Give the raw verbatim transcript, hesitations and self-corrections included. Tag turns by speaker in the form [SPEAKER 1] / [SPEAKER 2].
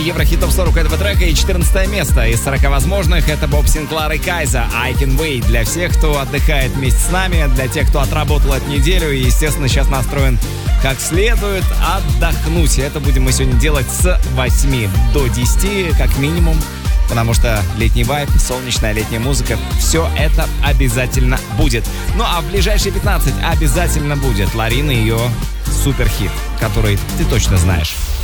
[SPEAKER 1] Еврохит Топ сорок этого трека и четырнадцатое место из сорока возможных. Это Боб Синклар и Кайза I Can Wait. Для всех, кто отдыхает вместе с нами, для тех, кто отработал эту неделю и, естественно, сейчас настроен как следует отдохнуть. И это будем мы сегодня делать с восьми до десяти, как минимум. Потому что летний вайб, солнечная летняя музыка, все это обязательно будет. Ну а в ближайшие пятнадцать обязательно будет Ларин и ее суперхит, который ты точно знаешь.